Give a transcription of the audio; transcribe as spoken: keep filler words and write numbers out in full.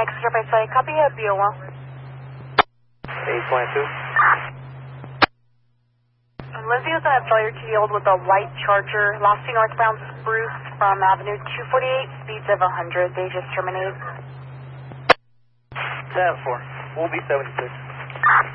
Exeter by Flight, copy, I'd be a while. eight twenty-two. Lindsay was at failure to yield with a white Charger, lasting northbound Spruce from Avenue two forty-eight, speeds of one hundred. They just terminated. ten four. We'll be seventy-six.